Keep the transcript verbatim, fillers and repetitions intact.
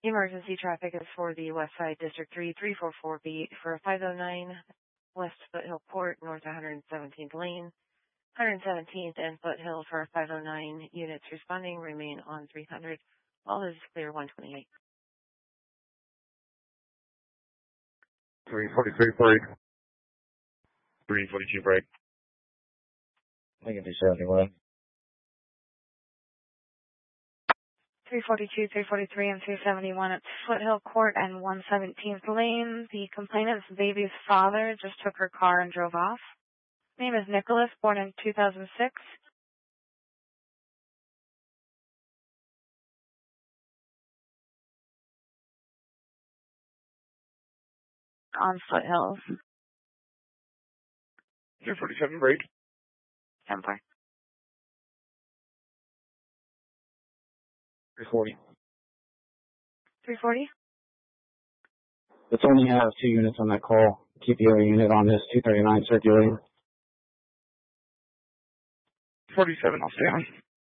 Emergency traffic is for the West Side District three three four four B for five oh nine West Foothill Court, North one hundred seventeenth Lane. one hundred seventeenth and Foothill for five oh nine units responding. Remain on three hundred. All is clear. one twenty-eight. three forty-three break. three forty-two break. Negative seventy-one. three forty-two, three forty-three, and three seventy-one at Foothill Court and one seventeenth Lane. The complainant's baby's father just took her car and drove off. Name is Nicholas, born in two thousand six. On Foothills. three forty-seven break. ten four. three forty. three forty? Let's only have two units on that call. Keep the other unit on this two thirty-nine circulating. forty-seven, I'll stay on.